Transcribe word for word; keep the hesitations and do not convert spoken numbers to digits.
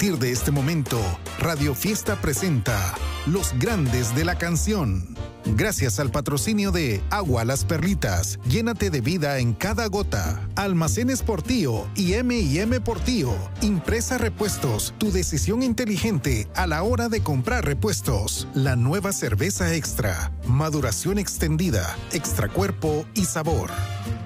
partir de este momento, Radio Fiesta presenta Los Grandes de la Canción. Gracias al patrocinio de Agua Las Perlitas, llénate de vida en cada gota. Almacenes Portillo y eme y eme Portillo. Impresa Repuestos, tu decisión inteligente a la hora de comprar repuestos. La nueva cerveza extra, maduración extendida, extra cuerpo y sabor.